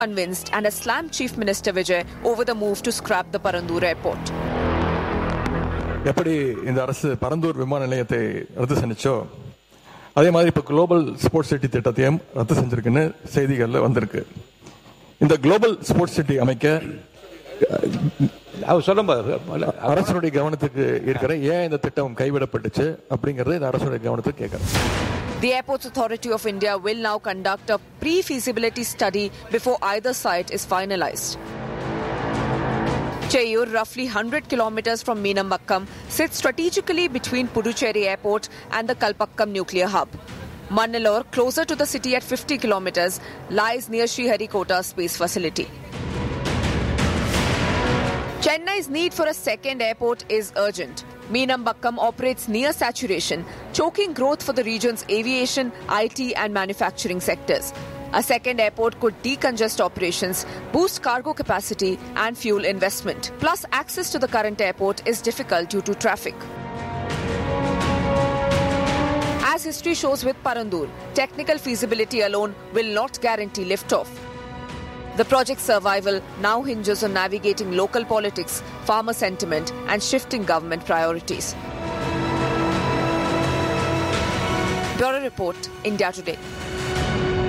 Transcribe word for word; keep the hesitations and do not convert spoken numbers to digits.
convinced and has slammed Chief Minister Vijay over the move to scrap the Parandur airport. எப்படி இந்த அரசு பரந்தூர் விமான நிலையத்தை ரத்து செஞ்சுச்சோ அதே மாதிரி இப்போ குளோபல் ஸ்போர்ட்ஸ் சிட்டி திட்டத்தையும் ரத்து செஞ்சிருக்குன்னு செய்திகளில் வந்திருக்கு. இந்த குளோபல் ஸ்போர்ட்ஸ் சிட்டி அமைக்க அரசுடைய கவனத்துக்கு இருக்கிற ஏன் இந்த திட்டம் கைவிடப்பட்டுச்சு அப்படிங்கறது இந்த அரசுடைய கவனத்துக்கு கேட்கிறேன். The Airports Authority of India will now conduct a pre-feasibility study before either site is finalized. Cheyur, roughly one hundred kilometers from Meenambakkam, sits strategically between Puducherry Airport and the Kalpakkam nuclear hub. Mannalore, closer to the city at fifty kilometers, lies near Sriharikota Space Facility. Chennai's need for a second airport is urgent. Meenambakkam operates near saturation, choking growth for the region's aviation, I T and manufacturing sectors. A second airport could decongest operations, boost cargo capacity and fuel investment. Plus, access to the current airport is difficult due to traffic. As history shows with Parandur, technical feasibility alone will not guarantee liftoff. The project's survival now hinges on navigating local politics, farmer sentiment and shifting government priorities. Bureau Report, India Today.